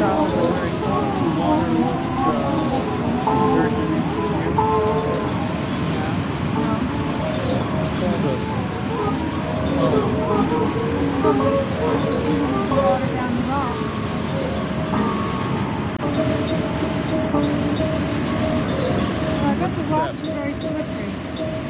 tiles are very close. The water looks very clean here. Yeah, it's all good.